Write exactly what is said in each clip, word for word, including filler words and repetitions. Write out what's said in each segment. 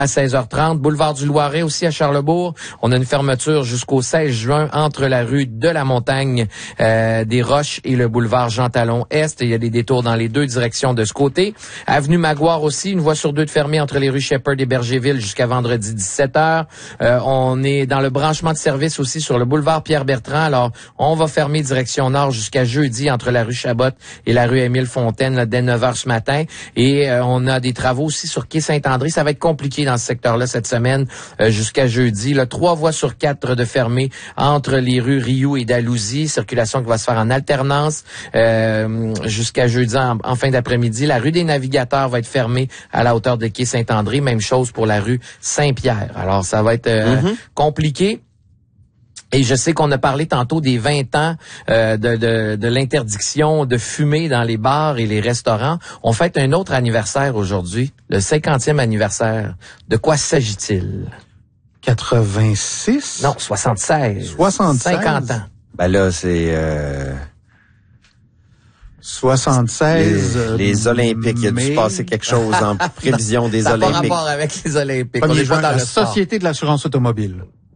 à seize heures trente. Boulevard du Loiret aussi à Charlesbourg. On a une fermeture jusqu'au seize juin entre la rue de la Montagne euh, des Roches et le boulevard Jean-Talon-Est. Il y a des détours dans les deux directions de ce côté. Avenue Maguire aussi, une voie sur deux de fermée entre les rues Shepherd et Bergéville jusqu'à vendredi dix-sept heures. Euh, on est dans le branchement de service aussi sur le boulevard Pierre-Bertrand. Alors, on va fermer direction nord jusqu'à jeudi entre la rue Chabot et la rue Émile-Fontaine là, dès neuf heures ce matin. Et euh, on a des travaux aussi sur quai Saint-André. Ça va être compliqué dans ce secteur-là cette semaine euh, jusqu'à jeudi. Là, trois voies sur quatre de fermées entre les rues Rioux et Dalhousie. Circulation qui va se faire en alternance euh, jusqu'à jeudi en, en fin d'après-midi. La rue des Navigateurs va être fermée à la hauteur de quai Saint-André. Même chose pour la rue Saint-Pierre. Alors, ça va être euh, mm-hmm. compliqué. Et je sais qu'on a parlé tantôt des vingt ans euh, de, de, de l'interdiction de fumer dans les bars et les restaurants. On fête un autre anniversaire aujourd'hui, le cinquantième anniversaire. De quoi s'agit-il? quatre-vingt-six? Non, soixante-seize. soixante-seize? cinquante ans. Ben là, c'est... Euh... soixante-seize. Les, les Olympiques. Il y a dû se passer quelque chose en prévision des ça Olympiques. Ça n'a pas rapport avec les Olympiques. Premier On est juin, pas dans la le sport. Société de l'assurance automobile.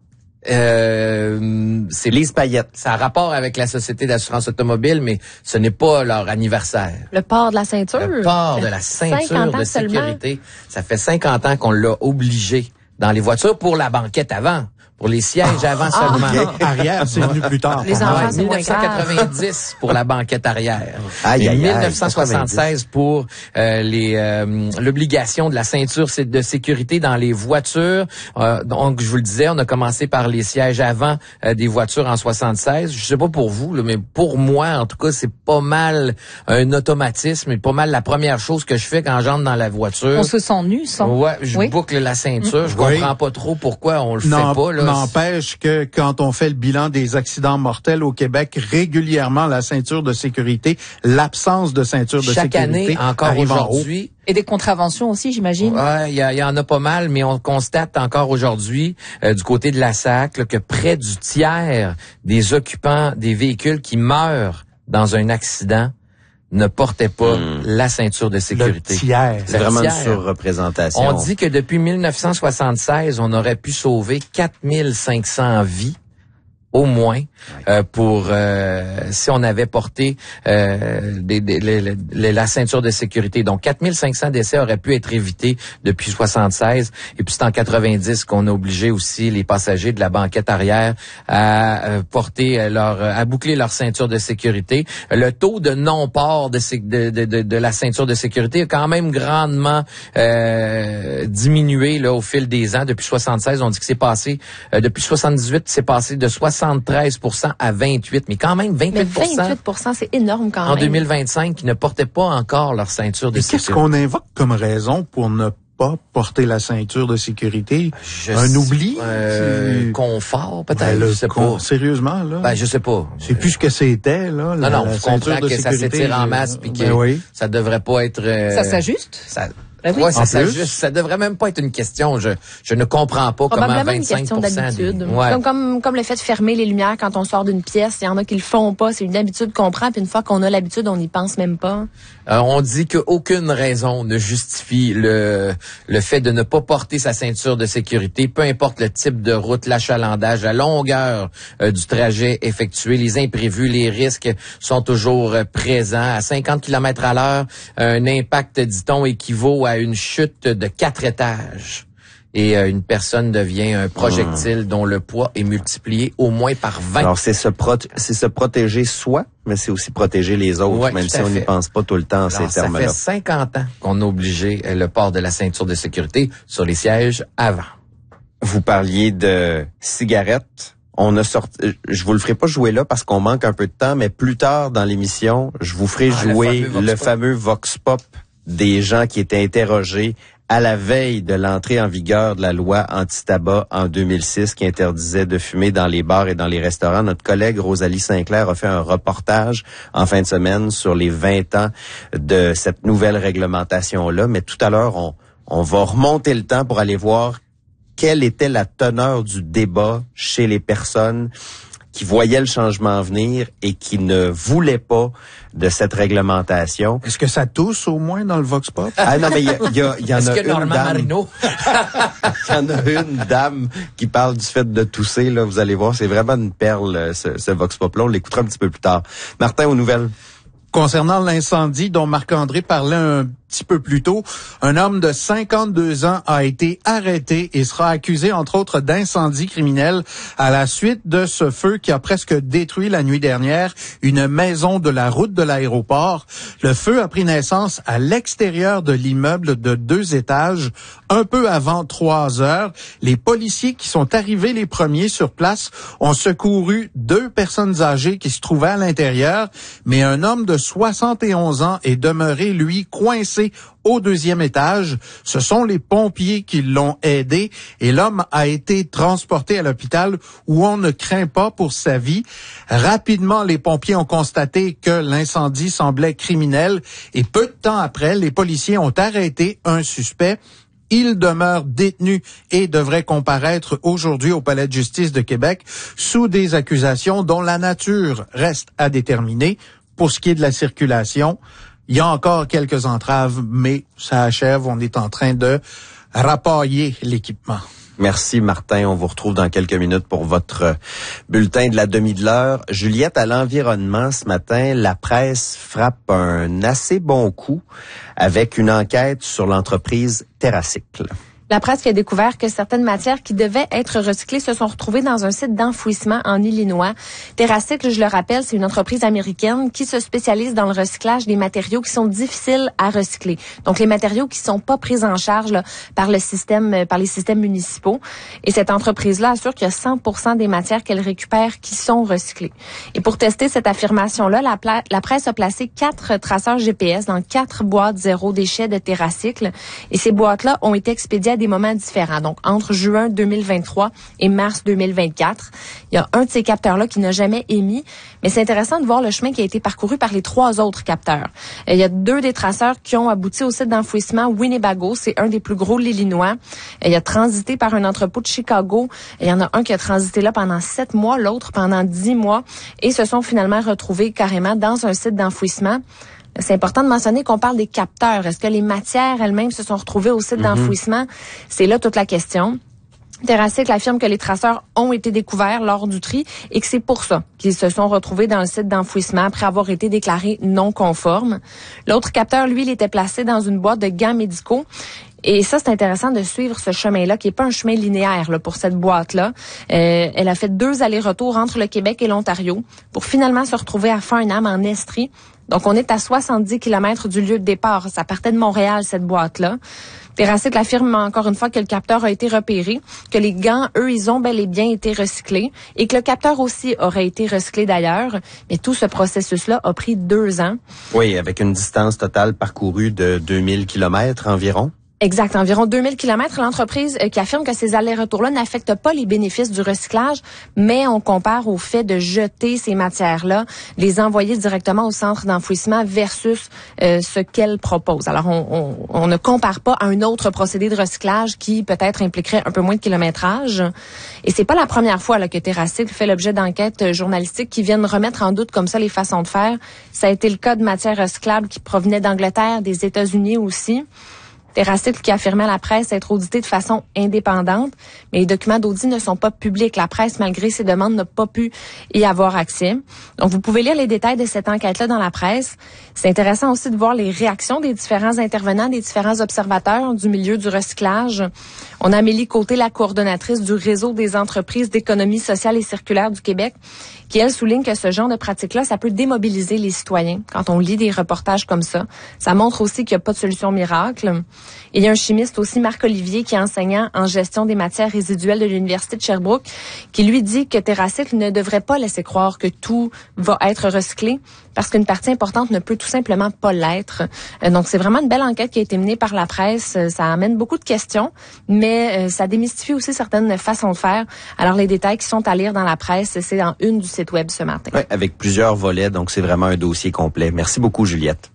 Euh, c'est Lise Payette. Ça a rapport avec la Société d'assurance automobile, mais ce n'est pas leur anniversaire. Le port de la ceinture. Le port de la ceinture de sécurité. Ça fait cinquante ans qu'on l'a obligé dans les voitures pour la banquette avant. Pour les sièges avant ah, seulement. Okay. Arrière, c'est venu plus tard. Les enfants, c'est dix-neuf cent quatre-vingt-dix pour la banquette arrière. Aïe, aïe, dix-neuf cent soixante-seize pour euh, les euh, l'obligation de la ceinture de sécurité dans les voitures. Euh, donc, je vous le disais, on a commencé par les sièges avant euh, des voitures en soixante-seize. Je sais pas pour vous, là, mais pour moi, en tout cas, c'est pas mal un automatisme et pas mal la première chose que je fais quand j'entre dans la voiture. On se sent nu, ça. Ouais, je oui. boucle la ceinture. Je oui. comprends pas trop pourquoi on le non, fait pas, là. N'empêche que quand on fait le bilan des accidents mortels au Québec, régulièrement, la ceinture de sécurité, l'absence de ceinture de Chaque sécurité année, encore arrive en haut. aujourd'hui. Et des contraventions aussi, j'imagine. Ouais, il y, y en a pas mal, mais on constate encore aujourd'hui, euh, du côté de la S A C, là, que près du tiers des occupants des véhicules qui meurent dans un accident ne portaient pas mmh. la ceinture de sécurité. Le tiers. C'est vraiment tiers. Une surreprésentation. On dit que depuis dix-neuf cent soixante-seize, on aurait pu sauver quatre mille cinq cents vies au moins, euh, pour euh, si on avait porté euh, des, des, les, les, la ceinture de sécurité. Donc, quatre mille cinq cents décès auraient pu être évités depuis soixante-seize. Et puis, c'est en quatre-vingt-dix qu'on a obligé aussi les passagers de la banquette arrière à euh, porter leur, à boucler leur ceinture de sécurité. Le taux de non-port de, de, de, de, de la ceinture de sécurité a quand même grandement euh, diminué là au fil des ans. Depuis soixante-seize, on dit que c'est passé, euh, depuis soixante-dix-huit, c'est passé de soixante soixante-treize pour cent à vingt-huit, mais quand même vingt-huit pour cent. Mais vingt-huit pour cent, c'est énorme quand même. En deux mille vingt-cinq, qui ne portaient pas encore leur ceinture de Et sécurité. Qu'est-ce qu'on invoque comme raison pour ne pas porter la ceinture de sécurité? Je Un sais, oubli? Euh, confort, peut-être, ben, je sais con, pas. Sérieusement, là? Ben, je sais pas. C'est plus ce que c'était, là. Non, la, non, la je comprends que ça sécurité, s'étire en masse puis que ben oui. ça devrait pas être... Euh, ça s'ajuste? Ça, Ben oui. ouais, ça En s'ajuste. plus. Ça devrait même pas être une question. Je, je ne comprends pas comment Probablement vingt-cinq une question pour cent d'habitude. des... ouais. Comme, comme, comme le fait de fermer les lumières quand on sort d'une pièce. Il y en a qui le font pas. C'est une habitude qu'on prend. Puis une fois qu'on a l'habitude, on n'y pense même pas. Euh, on dit qu'aucune raison ne justifie le le fait de ne pas porter sa ceinture de sécurité, peu importe le type de route, l'achalandage, la longueur euh, du trajet effectué, les imprévus, les risques sont toujours euh, présents. À cinquante kilomètres à l'heure, un impact, dit-on, équivaut à une chute de quatre étages. Et euh, une personne devient un projectile mmh. dont le poids est multiplié au moins par vingt. Alors, c'est se, prote- c'est se protéger soi, mais c'est aussi protéger les autres, ouais, même si on n'y pense pas tout le temps, Alors, ces termes-là. Ça fait cinquante ans qu'on a obligé le port de la ceinture de sécurité sur les sièges avant. Vous parliez de cigarettes. On a sorti, je vous le ferai pas jouer là parce qu'on manque un peu de temps, mais plus tard dans l'émission, je vous ferai ah, jouer le fameux, le fameux Vox Pop des gens qui étaient interrogés à la veille de l'entrée en vigueur de la loi anti-tabac en deux mille six qui interdisait de fumer dans les bars et dans les restaurants. Notre collègue Rosalie Sinclair a fait un reportage en fin de semaine sur les vingt ans de cette nouvelle réglementation-là. Mais tout à l'heure, on, on va remonter le temps pour aller voir quelle était la teneur du débat chez les personnes qui voyaient le changement venir et qui ne voulaient pas de cette réglementation. Est-ce que ça tousse au moins dans le Vox Pop? Ah non, mais il y, y, y, y en Est-ce a que une Normand dame. Marino? Il y en a une dame qui parle du fait de tousser. Là, vous allez voir, c'est vraiment une perle, ce, ce Vox Pop-là. On l'écoutera un petit peu plus tard. Martin, aux nouvelles. Concernant l'incendie dont Marc-André parlait un petit peu plus tôt, un homme de cinquante-deux ans a été arrêté et sera accusé, entre autres, d'incendie criminel à la suite de ce feu qui a presque détruit la nuit dernière une maison de la route de l'aéroport. Le feu a pris naissance à l'extérieur de l'immeuble de deux étages, un peu avant trois heures. Les policiers qui sont arrivés les premiers sur place ont secouru deux personnes âgées qui se trouvaient à l'intérieur, mais un homme de soixante et onze ans est demeuré, lui, coincé au deuxième étage. Ce sont les pompiers qui l'ont aidé et l'homme a été transporté à l'hôpital où on ne craint pas pour sa vie. Rapidement, les pompiers ont constaté que l'incendie semblait criminel et peu de temps après, les policiers ont arrêté un suspect. Il demeure détenu et devrait comparaître aujourd'hui au Palais de justice de Québec sous des accusations dont la nature reste à déterminer. Pour ce qui est de la circulation, il y a encore quelques entraves, mais ça achève. On est en train de rapailler l'équipement. Merci Martin, on vous retrouve dans quelques minutes pour votre bulletin de la demi de l'heure. Juliette, à l'environnement ce matin, la presse frappe un assez bon coup avec une enquête sur l'entreprise TerraCycle. La presse qui a découvert que certaines matières qui devaient être recyclées se sont retrouvées dans un site d'enfouissement en Illinois. TerraCycle, je le rappelle, c'est une entreprise américaine qui se spécialise dans le recyclage des matériaux qui sont difficiles à recycler. Donc, les matériaux qui sont pas pris en charge là, par le système, par les systèmes municipaux. Et cette entreprise-là assure qu'il y a cent pour cent des matières qu'elle récupère qui sont recyclées. Et pour tester cette affirmation-là, la, pla- la presse a placé quatre traceurs G P S dans quatre boîtes zéro déchet de TerraCycle. Et ces boîtes-là ont été expédiées à des moments différents. Donc, entre juin deux mille vingt-trois et mars deux mille vingt-quatre, il y a un de ces capteurs-là qui n'a jamais émis. Mais c'est intéressant de voir le chemin qui a été parcouru par les trois autres capteurs. Il y a deux des traceurs qui ont abouti au site d'enfouissement Winnebago. C'est un des plus gros de l'Illinois. Il a transité par un entrepôt de Chicago. Il y en a un qui a transité là pendant sept mois, l'autre pendant dix mois. Et se sont finalement retrouvés carrément dans un site d'enfouissement. C'est important de mentionner qu'on parle des capteurs. Est-ce que les matières elles-mêmes se sont retrouvées au site mm-hmm. d'enfouissement? C'est là toute la question. TerraCycle affirme que les traceurs ont été découverts lors du tri et que c'est pour ça qu'ils se sont retrouvés dans le site d'enfouissement après avoir été déclarés non conformes. L'autre capteur, lui, il était placé dans une boîte de gants médicaux. Et ça, c'est intéressant de suivre ce chemin-là, qui est pas un chemin linéaire là, pour cette boîte-là. Euh, elle a fait deux allers-retours entre le Québec et l'Ontario pour finalement se retrouver à Farnham, en Estrie. Donc, on est à soixante-dix kilomètres du lieu de départ. Ça partait de Montréal, cette boîte-là. TerraCycle affirme encore une fois que le capteur a été repéré, que les gants, eux, ils ont bel et bien été recyclés et que le capteur aussi aurait été recyclé d'ailleurs. Mais tout ce processus-là a pris deux ans. Oui, avec une distance totale parcourue de deux mille kilomètres environ. Exact, environ deux mille kilomètres. L'entreprise euh, qui affirme que ces allers-retours-là n'affectent pas les bénéfices du recyclage, mais on compare au fait de jeter ces matières-là, les envoyer directement au centre d'enfouissement versus euh, ce qu'elle propose. Alors, on, on, on ne compare pas à un autre procédé de recyclage qui peut-être impliquerait un peu moins de kilométrage. Et c'est pas la première fois là, que TerraCycle fait l'objet d'enquêtes journalistiques qui viennent remettre en doute comme ça les façons de faire. Ça a été le cas de matières recyclables qui provenaient d'Angleterre, des États-Unis aussi. TerraCycle qui affirmait à la presse être audité de façon indépendante, mais les documents d'audit ne sont pas publics. La presse, malgré ses demandes, n'a pas pu y avoir accès. Donc, vous pouvez lire les détails de cette enquête-là dans la presse. C'est intéressant aussi de voir les réactions des différents intervenants, des différents observateurs du milieu du recyclage. On a Amélie Côté, la coordonnatrice du réseau des entreprises d'économie sociale et circulaire du Québec, qui, elle, souligne que ce genre de pratique-là, ça peut démobiliser les citoyens quand on lit des reportages comme ça. Ça montre aussi qu'il n'y a pas de solution miracle. Il y a un chimiste aussi, Marc-Olivier, qui est enseignant en gestion des matières résiduelles de l'Université de Sherbrooke, qui lui dit que TerraCycle ne devrait pas laisser croire que tout va être recyclé parce qu'une partie importante ne peut tout simplement pas l'être. Donc, c'est vraiment une belle enquête qui a été menée par la presse. Ça amène beaucoup de questions, mais ça démystifie aussi certaines façons de faire. Alors, les détails qui sont à lire dans la presse, c'est dans une du site web ce matin. Oui, avec plusieurs volets, donc c'est vraiment un dossier complet. Merci beaucoup, Juliette.